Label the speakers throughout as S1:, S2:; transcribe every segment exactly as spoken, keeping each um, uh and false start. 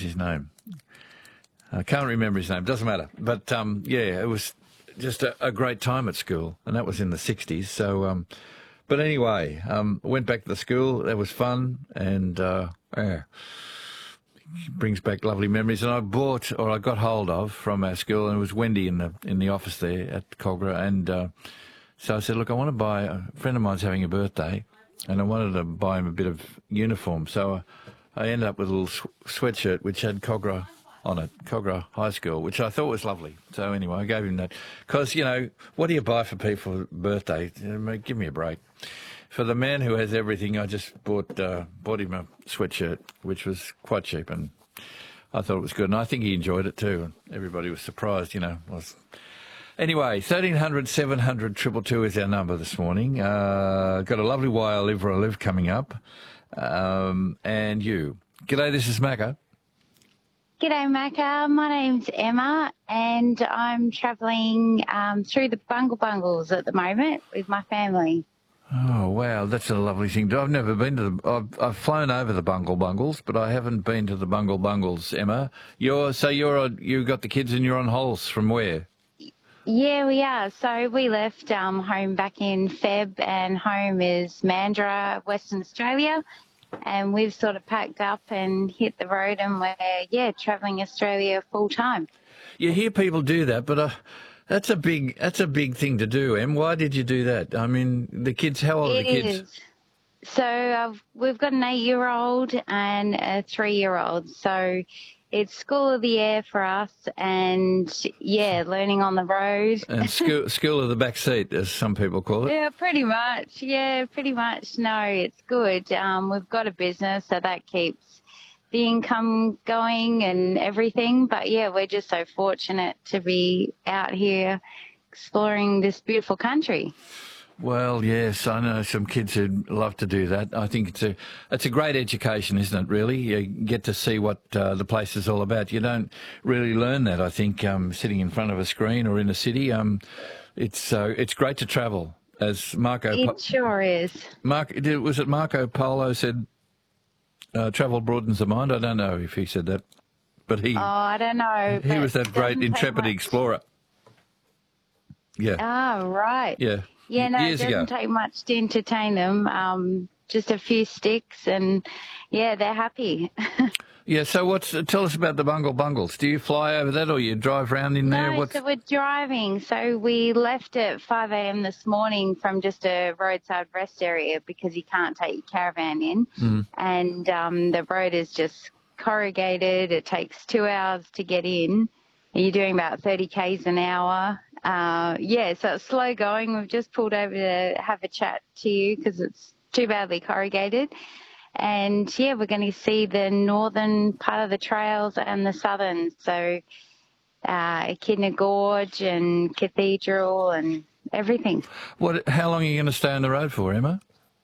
S1: was his name? I can't remember his name. Doesn't matter. But um, yeah, it was just a, a great time at school, and that was in the sixties. So, um, but anyway, um, went back to the school. That was fun, and uh, yeah, brings back lovely memories. And I bought, or I got hold of, from our school, and it was Wendy in the in the office there at Cogra, and uh, so I said, look, I want to buy. A friend of mine's having a birthday, and I wanted to buy him a bit of uniform. So I, I ended up with a little sw- sweatshirt which had Cogra on it, Cogra High School, which I thought was lovely. So anyway, I gave him that. Because, you know, what do you buy for people for birthday? Give me a break. For the man who has everything, I just bought uh, bought him a sweatshirt, which was quite cheap, and I thought it was good. And I think he enjoyed it too. Everybody was surprised, you know. Was Anyway, thirteen hundred, seven hundred, two two two is our number this morning. Uh, got a lovely Why I Live Where I Live coming up. Um, and you. G'day, this is Macca.
S2: G'day, Macca. My name's Emma, and I'm travelling um, through the Bungle Bungles at the moment with my family.
S1: Oh, wow, that's a lovely thing. I've never been to the... I've, I've flown over the Bungle Bungles, but I haven't been to the Bungle Bungles, Emma. You're So you're on, you got the kids and you're on Hulse from where?
S2: Yeah, we are. So we left um, home back in Feb, and home is Mandurah, Western Australia. And we've sort of packed up and hit the road, and we're, yeah, travelling Australia full time.
S1: You hear people do that, but uh, that's a big that's a big thing to do, Em. Why did you do that? I mean, the kids, how old are the kids?
S2: It is. So uh, we've got an eight-year-old and a three-year-old. So it's school of the air for us, and, yeah, learning on the road.
S1: And school, school of the back seat, as some people call it.
S2: Yeah, pretty much. Yeah, pretty much. No, it's good. Um, we've got a business, so that keeps the income going and everything. But, yeah, we're just so fortunate to be out here exploring this beautiful country.
S1: Well, yes, I know some kids who'd love to do that. I think it's a it's a great education, isn't it, really? You get to see what uh, the place is all about. You don't really learn that, I think, um, sitting in front of a screen or in a city. Um, it's uh, it's great to travel, as Marco...
S2: It sure is.
S1: Mark, was it Marco Polo said, uh, travel broadens the mind? I don't know if he said that, but he...
S2: Oh, I don't know.
S1: He was that great intrepid explorer. Yeah.
S2: Oh, right.
S1: Yeah.
S2: Yeah, no,
S1: Years
S2: it doesn't
S1: ago.
S2: take much to entertain them. Um, just a few sticks, and yeah, they're happy.
S1: Yeah. So, what's tell us about the Bungle Bungles? Do you fly over that, or you drive around in there?
S2: No,
S1: What's...
S2: so we're driving. So we left at five a.m. this morning from just a roadside rest area because you can't take your caravan in,
S1: Mm.
S2: and um, the road is just corrugated. It takes two hours to get in. You're doing about thirty k's an hour. Uh, yeah, so it's slow going. We've just pulled over to have a chat to you because it's too badly corrugated. And, yeah, we're going to see the northern part of the trails and the southern. So uh, Echidna Gorge and Cathedral and everything.
S1: What? How long are you going to stay on the road for, Emma?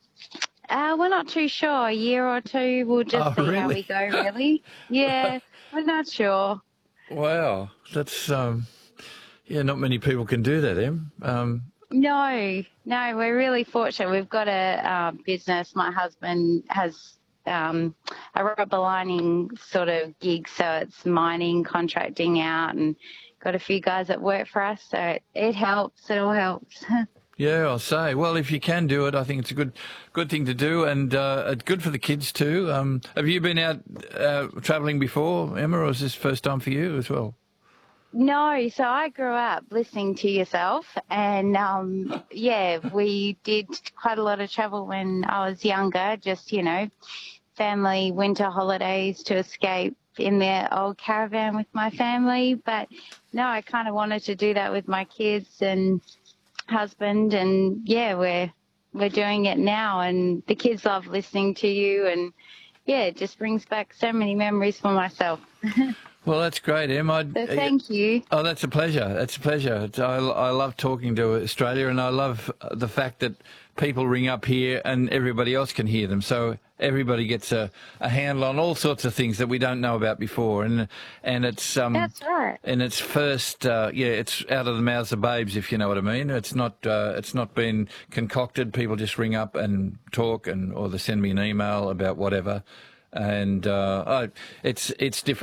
S2: Uh, we're not too sure. A year or two, we'll just
S1: Oh,
S2: see how
S1: really?
S2: we go, really. Yeah, we're not sure.
S1: Wow, that's um, yeah. Not many people can do that, Em. Um,
S2: No, no, we're really fortunate. We've got a uh, business. My husband has um, a rubber lining sort of gig, so it's mining, contracting out, and got a few guys that work for us. So it, it helps. It all helps.
S1: yeah, I'll say. Well, if you can do it, I think it's a good, good thing to do, and uh, it's good for the kids too. Um, have you been out uh, travelling before, Emma, or is this first time for you as well?
S2: No, so I grew up listening to yourself, and um, yeah, we did quite a lot of travel when I was younger, just, you know, family winter holidays to escape in their old caravan with my family. But no, I kind of wanted to do that with my kids and husband, and yeah, we're we're doing it now, and the kids love listening to you, and yeah, it just brings back so many memories for myself.
S1: Well, that's great, Em. I,
S2: So thank you.
S1: Oh, that's a pleasure. That's a pleasure. It's, I, I love talking to Australia, and I love the fact that people ring up here and everybody else can hear them. So everybody gets a, a handle on all sorts of things that we don't know about before. And and it's um
S2: That's right.
S1: and it's first uh, yeah, it's out of the mouths of babes, if you know what I mean. It's not uh, it's not been concocted. People just ring up and talk, and or they send me an email about whatever, and uh, I, it's it's different.